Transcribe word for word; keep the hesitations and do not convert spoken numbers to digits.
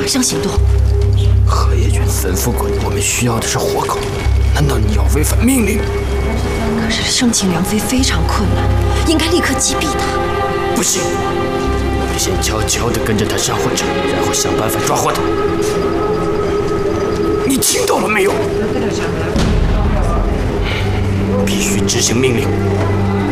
上行动。 荷叶君吩咐过，我们需要的是活口，难道你要违反命令？ 可是生擒梁妃非常困难，应该立刻击毙他。 不行，我们先悄悄地跟着他上火车，然后想办法抓获他。你听到了没有？必须执行命令。